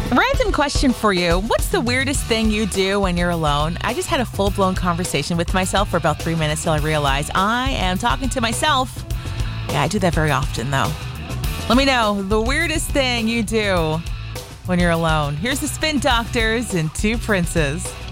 Random question for you. What's the weirdest thing you do when you're alone? I just had a full-blown conversation with myself for about 3 minutes till I realized I am talking to myself. Yeah, I do that very often, though. Let me know the weirdest thing you do when you're alone. Here's the Spin Doctors and Two Princes.